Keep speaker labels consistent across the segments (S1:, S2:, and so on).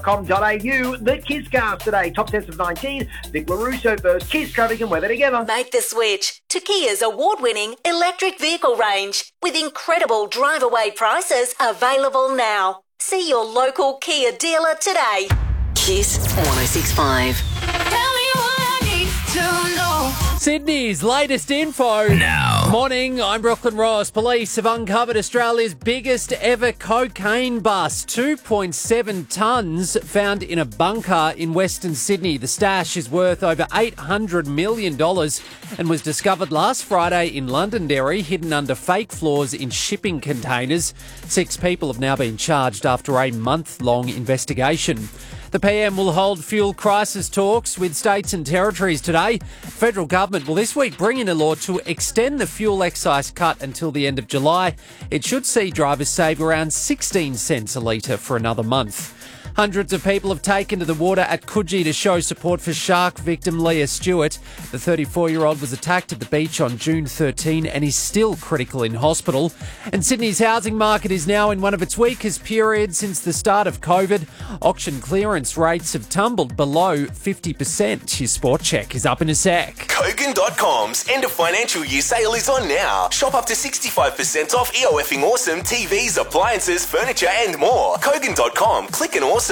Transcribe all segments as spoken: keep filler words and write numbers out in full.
S1: com dot a u. The Kisscast today. Top test of nineteen. Vic LaRusso versus Kiss. Traffic and weather together.
S2: Make the switch to Kia's award-winning electric vehicle range with incredible drive-away prices available now. See your local Kia dealer today.
S3: Kiss one oh six point five.
S4: Tell me what I need to know.
S5: Sydney's latest info.
S6: Now.
S5: Morning, I'm Brooklyn Ross. Police have uncovered Australia's biggest ever cocaine bust. two point seven tonnes found in a bunker in Western Sydney. The stash is worth over eight hundred million dollars and was discovered last Friday in Londonderry, hidden under fake floors in shipping containers. Six people have now been charged after a month-long investigation. The P M will hold fuel crisis talks with states and territories today. Federal government will this week bring in a law to extend the fuel excise cut until the end of July. It should see drivers save around sixteen cents a litre for another month. Hundreds of people have taken to the water at Coogee to show support for shark victim Leah Stewart. The thirty-four-year-old was attacked at the beach on June thirteenth and is still critical in hospital. And Sydney's housing market is now in one of its weakest periods since the start of COVID. Auction clearance rates have tumbled below fifty percent. Your Sport Check is up in a sec.
S6: Kogan dot com's end of financial year sale is on now. Shop up to sixty-five percent off EOFing awesome T Vs, appliances, furniture and more. Kogan dot com. Click and awesome.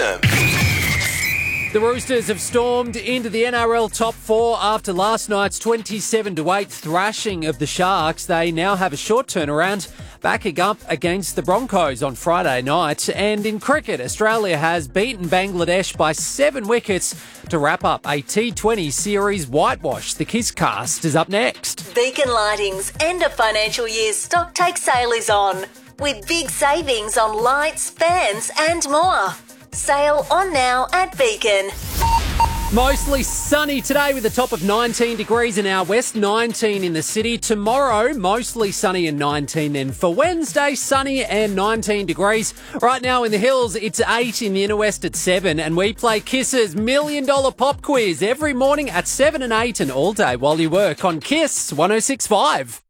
S5: The Roosters have stormed into the N R L top four after last night's twenty-seven to eight thrashing of the Sharks. They now have a short turnaround, backing up against the Broncos on Friday night. And in cricket, Australia has beaten Bangladesh by seven wickets to wrap up a T twenty series whitewash. The Kisscast is up next.
S2: Beacon Lighting's end of financial year stock take sale is on with big savings on lights, fans and more. Sale on now at Beacon.
S5: Mostly sunny today with a top of nineteen degrees in our west, nineteen in the city. Tomorrow, mostly sunny and nineteen. Then for Wednesday, sunny and nineteen degrees. Right now in the hills, it's eight in the inner west at seven. And we play Kiss's Million Dollar Pop Quiz every morning at seven and eight and all day while you work on Kiss one oh six point five.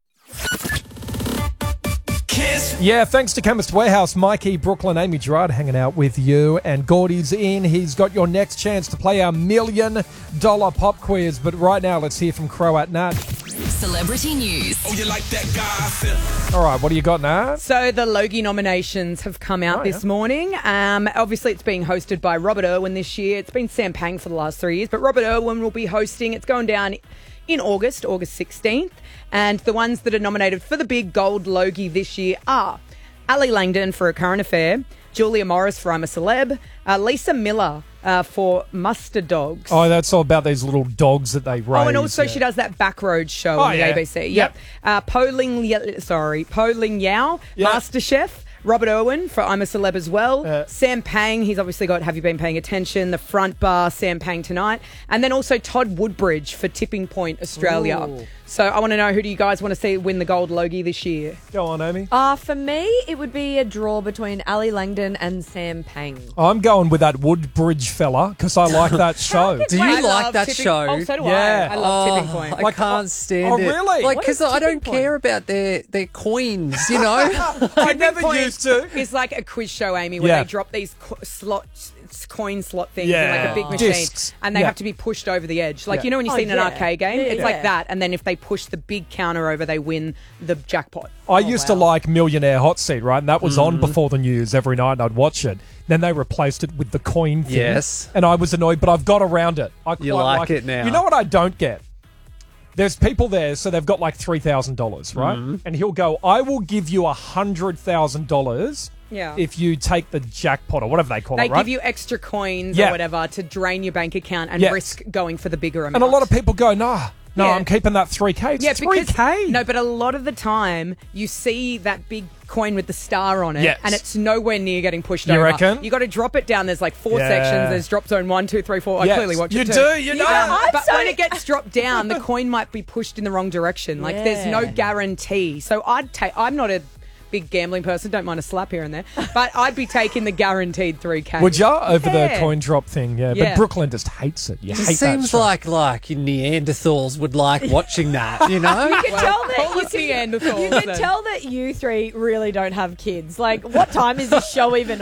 S7: Yeah, thanks to Chemist Warehouse, Mikey, Brooklyn, Amy Gerard hanging out with you, and Gordy's in. He's got your next chance to play our million dollar pop quiz. But right now, let's hear from Croat Nat.
S3: Celebrity news.
S8: Oh, you like that guy?
S7: All right, what do you got, Nat?
S9: So the Logie nominations have come out
S7: Oh,
S9: this
S7: yeah.
S9: morning. Um, obviously, it's being hosted by Robert Irwin this year. It's been Sam Pang for the last three years, but Robert Irwin will be hosting. It's going down in August, August sixteenth. And the ones that are nominated for the big gold Logie this year are Ali Langdon for A Current Affair, Julia Morris for I'm a Celeb, uh, Lisa Miller uh, for Mustard Dogs.
S7: Oh, that's all about these little dogs that they raise.
S9: Oh, and also
S7: yeah.
S9: she does that Backroads show
S7: Oh,
S9: on the
S7: yeah.
S9: A B C. Yep.
S7: Yep.
S9: Uh, Po Ling, Ye- sorry, Po Ling Yao,
S7: Yep.
S9: MasterChef. Robert Irwin for I'm a Celeb as well.
S7: Uh,
S9: Sam Pang, he's obviously got Have You Been Paying Attention? The Front Bar, Sam Pang Tonight. And then also Todd Woodbridge for Tipping Point Australia.
S7: Ooh.
S9: So I want to know, who do you guys want to see win the gold Logie this year?
S7: Go on, Amy.
S10: Uh, for me, it would be a draw between Ali Langdon and Sam Pang.
S7: I'm going with that Woodbridge fella because I like that show.
S5: Do you
S9: I
S5: like
S9: love
S5: that
S9: Tipping-
S5: show?
S9: Oh, so do
S7: Yeah.
S9: I. I love
S5: Oh,
S9: Tipping Point.
S5: I
S7: Like,
S5: can't
S7: oh,
S5: stand
S7: oh,
S5: it.
S7: really?
S5: Like,
S10: What
S5: because
S10: is
S5: I don't
S10: Tipping Point?
S5: care about their, their coins, you know?
S7: I never
S9: Point
S7: used to.
S9: It's like a quiz show, Amy, where
S7: Yeah.
S9: they drop these co- slots, coin slot things
S7: Yeah.
S9: in like a big machine,
S7: Discs.
S9: and they
S7: Yeah.
S9: have to be pushed over the edge. Like
S7: Yeah.
S9: you know when you
S10: Oh,
S9: see in an
S10: yeah.
S9: arcade game,
S10: Yeah,
S9: it's
S10: yeah.
S9: like that. And then if they push the big counter over, they win the jackpot.
S7: I used to
S10: wow.
S7: like Millionaire Hot Seat, right? And that was on before the news every night, and I'd watch it. Then they replaced it with the coin thing.
S5: Yes.
S7: And I was annoyed, but I've got around it. I
S5: You
S7: quite
S5: like it now.
S7: You know what I don't get? There's people there, so they've got like three thousand dollars, right? And he'll go, I will give you one hundred thousand dollars
S9: Yeah.
S7: if you take the jackpot or whatever they call
S9: They
S7: it, right?
S9: give you extra coins
S7: Yeah.
S9: or whatever to drain your bank account and
S7: Yes.
S9: risk going for the bigger amount.
S7: and a lot of people go, nah, no,
S9: Yeah.
S7: I'm keeping that three K. It's
S9: yeah,
S7: three
S9: because
S7: K.
S9: no, but a lot of the time you see that big coin with the star on it,
S7: Yes.
S9: and it's nowhere near getting pushed
S7: You
S9: over.
S7: reckon?
S9: You got to drop it down. There's like four
S7: Yeah.
S9: sections. There's drop zone one, two, three, four. I
S7: Yes.
S9: clearly watch
S7: You
S9: it too.
S7: do, you know.
S9: Um,
S10: I'm
S9: but
S10: so-
S9: when it gets dropped down, the coin might be pushed in the wrong direction. Like there's no
S10: Yeah.
S9: guarantee. So I'd take. I'm not a big gambling person. Don't mind a slap here and there, but I'd be taking the guaranteed three K.
S7: Would ya over
S9: Yeah.
S7: the coin drop thing? Yeah,
S9: Yeah.
S7: but Brooklyn just hates it. You
S5: It
S7: hate that
S5: seems
S7: show.
S5: like like Neanderthals would like watching that, you know?
S10: You can tell that
S9: Call
S10: you
S9: us
S10: can,
S9: Neanderthals
S10: you can
S9: then.
S10: tell that you three really don't have kids. Like, what time is this show even